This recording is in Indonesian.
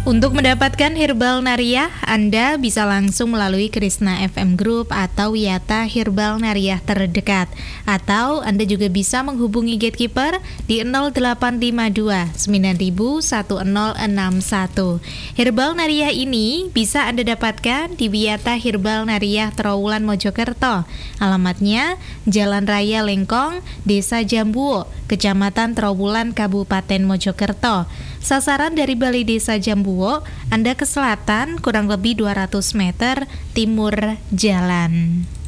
Untuk mendapatkan Herbal Nariyah, Anda bisa langsung melalui Krishna FM Group atau Wiyata Herbal Nariyah terdekat. Atau Anda juga bisa menghubungi Gatekeeper di 0852 9000 1061. Herbal Nariyah ini bisa Anda dapatkan di Wiyata Herbal Nariyah Trawulan Mojokerto. Alamatnya Jalan Raya Lengkong, Desa Jambuo, Kecamatan Trawulan, Kabupaten Mojokerto. Sasaran dari Balai Desa Jambuo, Anda ke selatan kurang lebih 200 meter timur jalan.